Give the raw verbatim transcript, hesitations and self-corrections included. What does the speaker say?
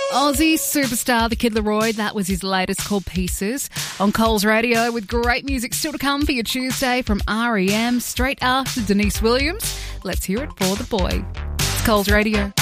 Aussie superstar, the Kid Laroi, that was his latest called Pieces on Coles Radio, with great music still to come for your Tuesday from R E M straight after Denise Williams. Let's hear it for the boy. It's Coles Radio.